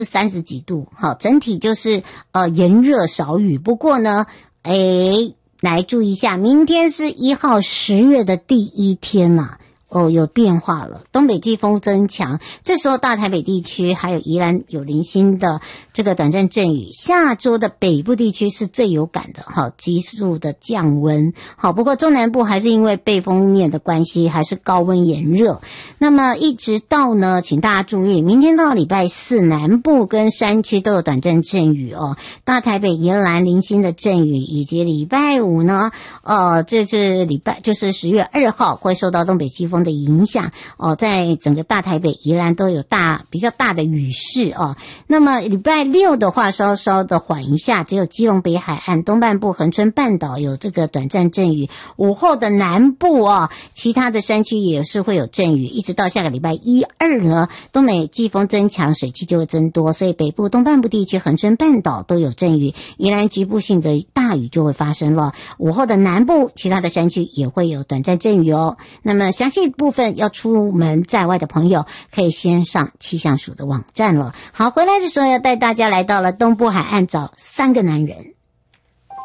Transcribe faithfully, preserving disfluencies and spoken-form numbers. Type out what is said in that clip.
三十几度，好，整体就是呃炎热少雨。不过呢，诶，来注意一下，明天是一号十月的第一天呐、啊。哦，有变化了，东北季风增强，这时候大台北地区还有宜兰有零星的这个短暂阵雨，下周的北部地区是最有感的，好，急速的降温，好，不过中南部还是因为背风面的关系，还是高温炎热，那么一直到呢，请大家注意，明天到礼拜四，南部跟山区都有短暂阵雨哦，大台北、宜兰零星的阵雨，以及礼拜五呢，呃，这是礼拜就是十月二号会受到东北季风的影响哦，在整个大台北、宜兰都有大比较大的雨势哦。那么礼拜六的话，稍稍的缓一下，只有基隆北海岸东半部、恒春半岛有这个短暂阵雨。午后的南部哦，其他的山区也是会有阵雨，一直到下个礼拜一二呢，东北季风增强，水汽就会增多，所以北部、东半部地区、恒春半岛都有阵雨，宜兰局部性的大雨就会发生了。午后的南部，其他的山区也会有短暂阵雨哦。那么详细部分要出门在外的朋友可以先上气象署的网站了。好，回来的时候要带大家来到了东部海岸找三个男人。